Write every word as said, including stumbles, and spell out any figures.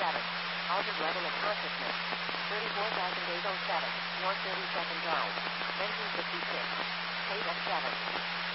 seven. Altered level of consciousness. thirty-four thousand days oh seven. North thirty-second drive. Engine fifty-six. State of seven.